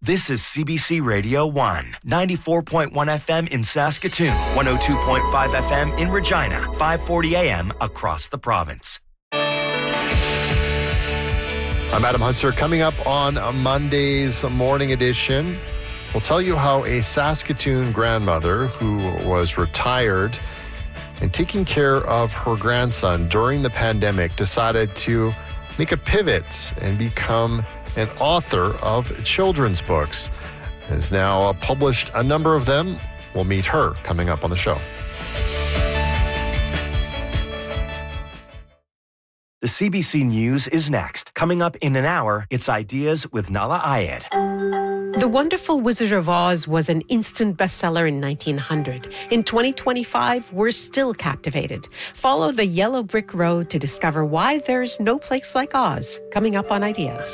This is CBC Radio 1, 94.1 FM in Saskatoon, 102.5 FM in Regina, 540 AM across the province. I'm Adam Hunter. Coming up on Monday's morning edition, we'll tell you how a Saskatoon grandmother who was retired and taking care of her grandson during the pandemic decided to make a pivot and become an author of children's books. Has now published a number of them. We'll meet her coming up on the show. The CBC News is next. Coming up in an hour, it's Ideas with Nahlah Ayed. The Wonderful Wizard of Oz was an instant bestseller in 1900. In 2025, we're still captivated. Follow the yellow brick road to discover why there's no place like Oz. Coming up on Ideas.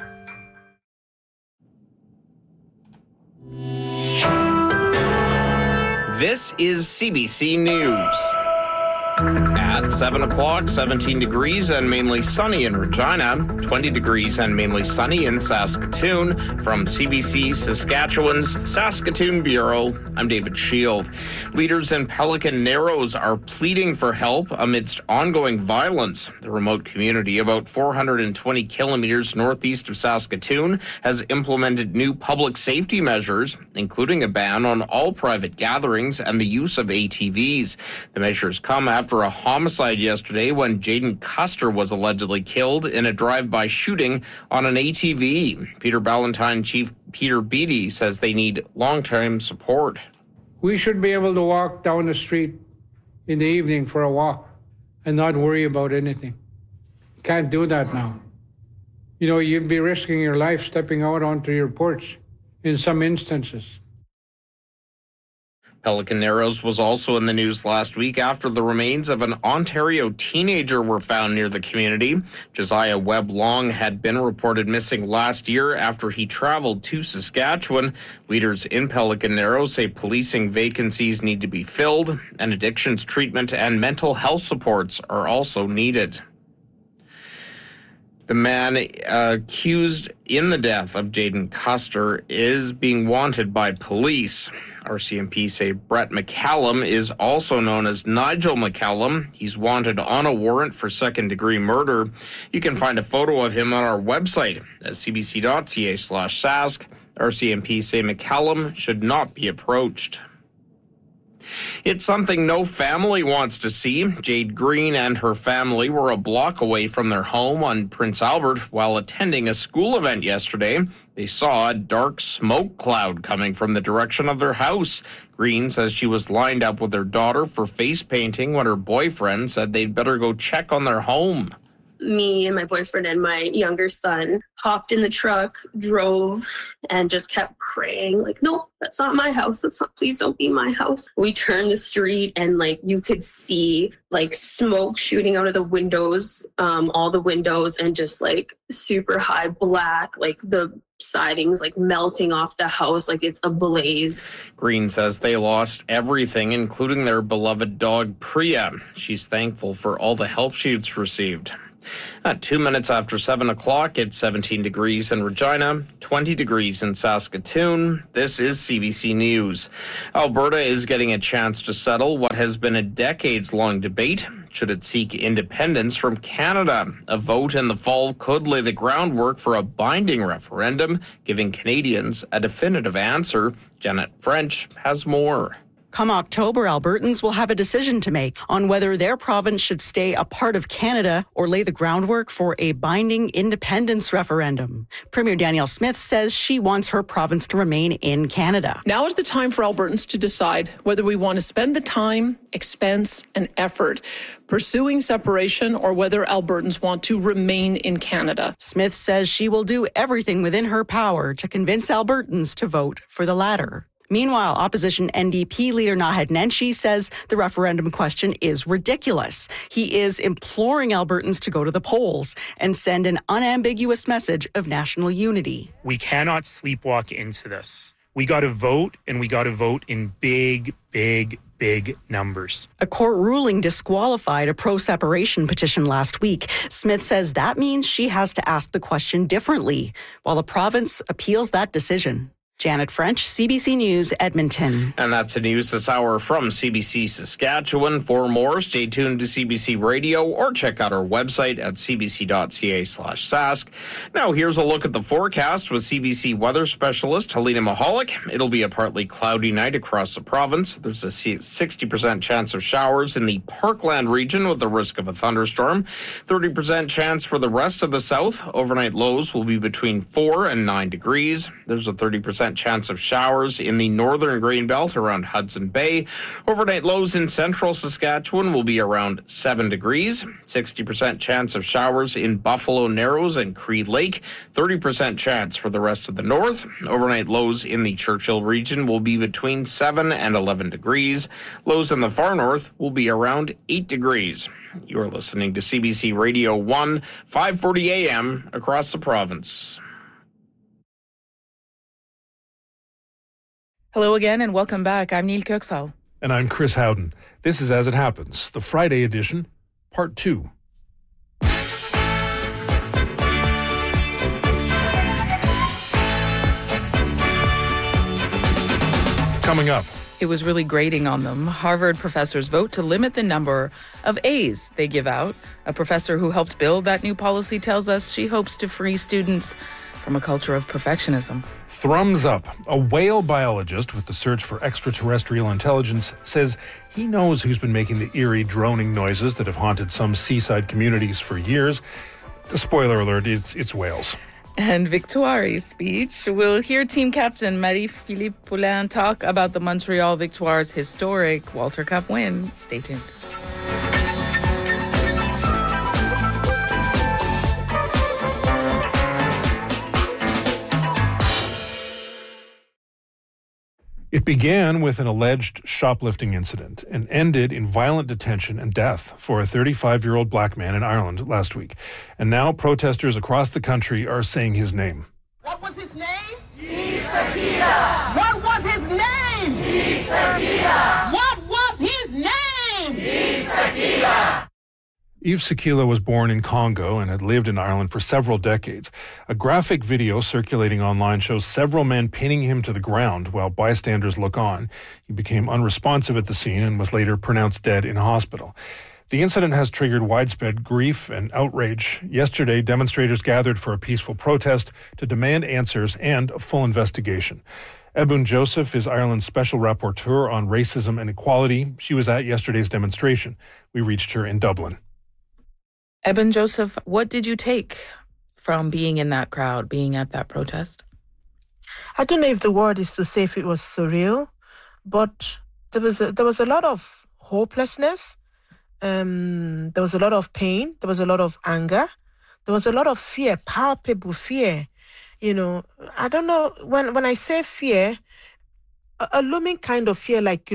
This is CBC News. At 7 o'clock, 17 degrees and mainly sunny in Regina, 20 degrees and mainly sunny in Saskatoon. From CBC Saskatchewan's Saskatoon Bureau, I'm David Shield. Leaders in Pelican Narrows are pleading for help amidst ongoing violence. The remote community, about 420 kilometers northeast of Saskatoon, has implemented new public safety measures, including a ban on all private gatherings and the use of ATVs. The measures come after a homicide yesterday when Jaden Custer was allegedly killed in a drive-by shooting on an ATV. Peter Ballantyne Chief Peter Beattie says they need long-term support. We should be able to walk down the street in the evening for a walk and not worry about anything. Can't do that now. You know, you'd be risking your life stepping out onto your porch in some instances. Pelican Narrows was also in the news last week after the remains of an Ontario teenager were found near the community. Josiah Webb Long had been reported missing last year after he traveled to Saskatchewan. Leaders in Pelican Narrows say policing vacancies need to be filled, and addictions treatment and mental health supports are also needed. The man accused in the death of Jaden Custer is being wanted by police. RCMP say Brett McCallum is also known as Nigel McCallum. He's wanted on a warrant for second-degree murder. You can find a photo of him on our website at cbc.ca/sask. RCMP say McCallum should not be approached. It's something no family wants to see. Jade Green and her family were a block away from their home on Prince Albert while attending a school event yesterday. They saw a dark smoke cloud coming from the direction of their house. Green says she was lined up with her daughter for face painting when her boyfriend said they'd better go check on their home. Me and my boyfriend and my younger son hopped in the truck, drove, and just kept praying, like, no, that's not my house. Please don't be my house. We turned the street and you could see smoke shooting out of the windows, all the windows, and just super high black, the sidings melting off the house, it's ablaze. Green says they lost everything, including their beloved dog Priya. She's thankful for all the help she's received. At 2 minutes after 7 o'clock, it's 17 degrees in Regina, 20 degrees in Saskatoon. This is CBC News. Alberta is getting a chance to settle what has been a decades-long debate. Should it seek independence from Canada? A vote in the fall could lay the groundwork for a binding referendum, giving Canadians a definitive answer. Janet French has more. Come October, Albertans will have a decision to make on whether their province should stay a part of Canada or lay the groundwork for a binding independence referendum. Premier Danielle Smith says she wants her province to remain in Canada. Now is the time for Albertans to decide whether we want to spend the time, expense, and effort pursuing separation or whether Albertans want to remain in Canada. Smith says she will do everything within her power to convince Albertans to vote for the latter. Meanwhile, opposition NDP leader Naheed Nenshi says the referendum question is ridiculous. He is imploring Albertans to go to the polls and send an unambiguous message of national unity. We cannot sleepwalk into this. We got to vote, and we got to vote in big numbers. A court ruling disqualified a pro-separation petition last week. Smith says that means she has to ask the question differently, while the province appeals that decision. Janet French, CBC News, Edmonton. And that's the news this hour from CBC Saskatchewan. For more, stay tuned to CBC Radio or check out our website at cbc.ca/sask. Now, here's a look at the forecast with CBC weather specialist Helena Mahalik. It'll be a partly cloudy night across the province. There's a 60% chance of showers in the Parkland region with the risk of a thunderstorm. 30% chance for the rest of the south. Overnight lows will be between 4 and 9 degrees. There's a 30% chance of showers in the northern Greenbelt around Hudson Bay. Overnight lows in central Saskatchewan will be around 7 degrees. 60% chance of showers in Buffalo Narrows and Cree Lake. 30% chance for the rest of the north. Overnight lows in the Churchill region will be between 7 and 11 degrees. Lows in the far north will be around 8 degrees. You're listening to CBC Radio 1, 540 AM across the province. Hello again and welcome back. I'm Neil Köksal. And I'm Chris Howden. This is As It Happens, the Friday edition, Part 2. Coming up. It was really grating on them. Harvard professors vote to limit the number of A's they give out. A professor who helped build that new policy tells us she hopes to free students from a culture of perfectionism. Thrums Up, a whale biologist with the search for extraterrestrial intelligence, says he knows who's been making the eerie droning noises that have haunted some seaside communities for years. Spoiler alert, it's whales. And Victoire's speech. We'll hear team captain Marie-Philippe Poulin talk about the Montreal Victoire's historic Walter Cup win. Stay tuned. It began with an alleged shoplifting incident and ended in violent detention and death for a 35-year-old black man in Ireland last week. And now protesters across the country are saying his name. What was his name? Yves Sakila. What was his name? Yves Sakila. What was his name? Yves Sakila. Yves Sakila was born in Congo and had lived in Ireland for several decades. A graphic video circulating online shows several men pinning him to the ground while bystanders look on. He became unresponsive at the scene and was later pronounced dead in hospital. The incident has triggered widespread grief and outrage. Yesterday, demonstrators gathered for a peaceful protest to demand answers and a full investigation. Ebun Joseph is Ireland's special rapporteur on racism and equality. She was at yesterday's demonstration. We reached her in Dublin. Ebun Joseph, what did you take from being in that crowd, being at that protest? I don't know if the word is to say if it was surreal, but there was a lot of hopelessness. There was a lot of pain. There was a lot of anger. There was a lot of fear, palpable fear. You know, I don't know, when I say fear, a looming kind of fear, like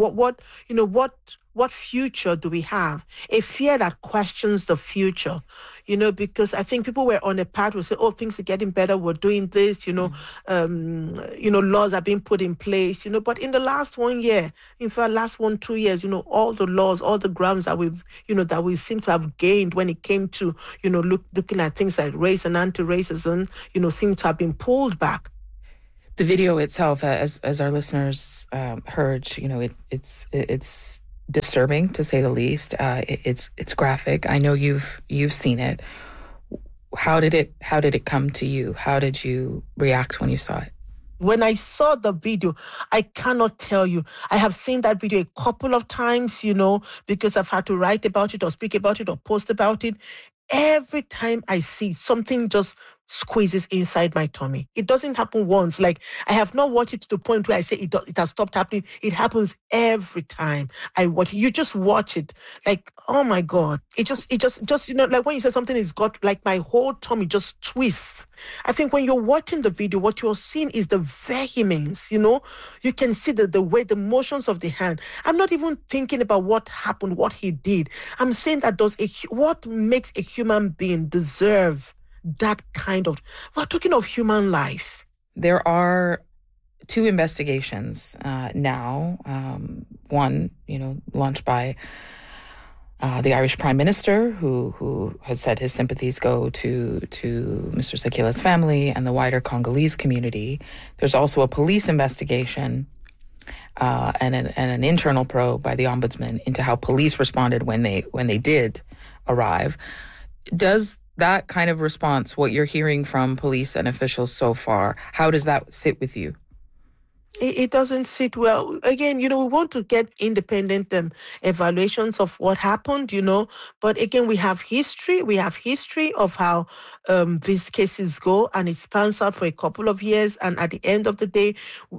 what future do we have? A fear that questions the future, because I think people were on a path will say, oh, things are getting better. We're doing this, laws are being put in place, but in the last 1 year, in fact, last 2 years, all the laws, all the grounds that that we seem to have gained when it came to, looking at things like race and anti-racism, seem to have been pulled back. The video itself, as our listeners heard, it's disturbing to say the least. It's graphic. I know you've seen it. How did it come to you? How did you react when you saw it? When I saw the video, I cannot tell you. I have seen that video a couple of times, because I've had to write about it or speak about it or post about it. Every time I see something just squeezes inside my tummy. It doesn't happen once. Like, I have not watched it to the point where I say it has stopped happening. It happens every time I watch it. You just watch it. Like, oh my God. It just, like when you say something is got, like my whole tummy just twists. I think when you're watching the video, what you're seeing is the vehemence, you can see the way, the motions of the hand. I'm not even thinking about what happened, what he did. I'm saying that what makes a human being deserve that kind of, we're talking of human life. There are two investigations now. One, launched by the Irish Prime Minister, who has said his sympathies go to Mr. Sekila's family and the wider Congolese community. There's also a police investigation and an internal probe by the Ombudsman into how police responded when they did arrive. Does that kind of response, what you're hearing from police and officials so far, how does that sit with you? It doesn't sit well. Again, we want to get independent evaluations of what happened, but again, we have history. We have history of how these cases go, and it spans out for a couple of years. And at the end of the day,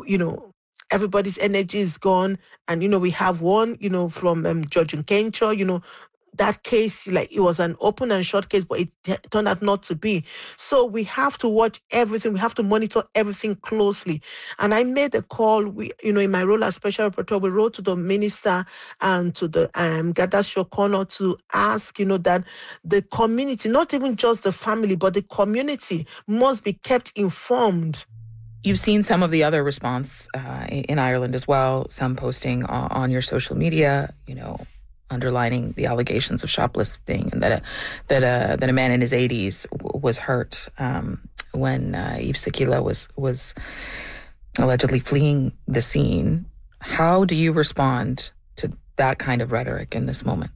everybody's energy is gone. And, we have one, from George Nkencho, that case, it was an open and short case, but it turned out not to be. So we have to watch everything. We have to monitor everything closely. And I made a call, in my role as special rapporteur, we wrote to the minister and to the Gadacho Corner to ask, that the community, not even just the family, but the community must be kept informed. You've seen some of the other response in Ireland as well, some posting on your social media, underlining the allegations of shoplifting, and that a man in his 80s was hurt when Yves Sekila was allegedly fleeing the scene. How do you respond to that kind of rhetoric in this moment?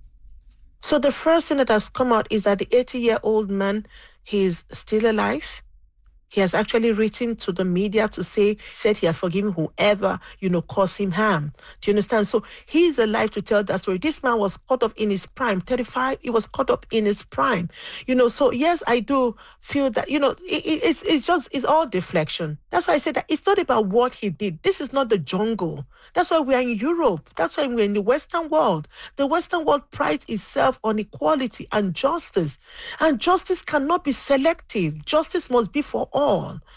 So the first thing that has come out is that the 80-year-old man, he's still alive. He has actually written to the media to said he has forgiven whoever, caused him harm. Do you understand? So he's alive to tell that story. This man was caught up in his prime, 35. He was caught up in his prime. So yes, I do feel that, it's all deflection. That's why I said that it's not about what he did. This is not the jungle. That's why we're in Europe. That's why we're in the Western world. The Western world prides itself on equality and justice. And justice cannot be selective. Justice must be for all.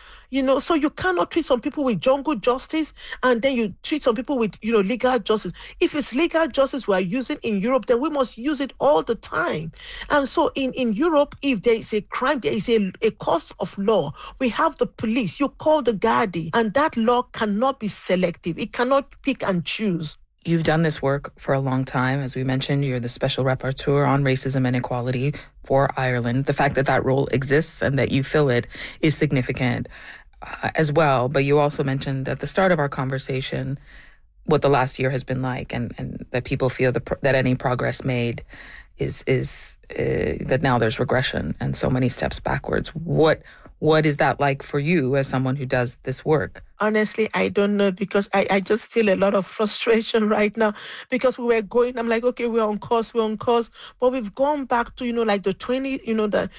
So you cannot treat some people with jungle justice and then you treat some people with, legal justice. If it's legal justice we are using in Europe, then we must use it all the time. And so in Europe, if there is a crime, there is a course of law. We have the police, you call the Gardaí, and that law cannot be selective. It cannot pick and choose. You've done this work for a long time. As we mentioned, you're the special rapporteur on racism and equality for Ireland. The fact that role exists and that you fill it is significant as well. But you also mentioned at the start of our conversation what the last year has been like, and that people feel that any progress made is that now there's regression and so many steps backwards. What is that like for you as someone who does this work? Honestly, I don't know, because I just feel a lot of frustration right now, because we were going, I'm like, okay, we're on course, but we've gone back to, the 20, the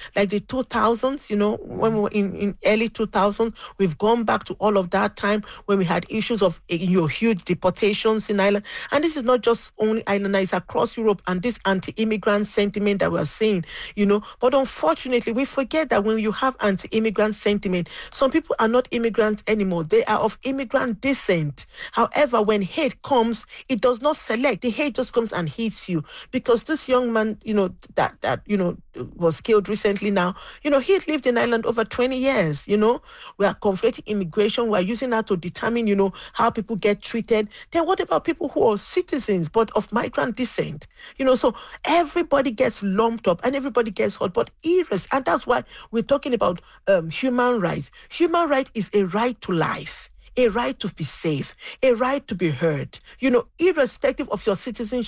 2000s, when we were in early 2000s, we've gone back to all of that time when we had issues of, huge deportations in Ireland. And this is not just only Ireland, it's across Europe, and this anti-immigrant sentiment that we're seeing, but unfortunately, we forget that when you have anti-immigrant sentiment, some people are not immigrants anymore. They are of immigrant descent. However, when hate comes, it does not select. The hate just comes and hits you. Because this young man, that was killed recently now, he had lived in Ireland over 20 years, We are conflating immigration. We are using that to determine, how people get treated. Then what about people who are citizens but of migrant descent? So everybody gets lumped up and everybody gets hurt. But and that's why we're talking about human rights. Human right is a right to life, a right to be safe, a right to be heard, irrespective of your citizenship.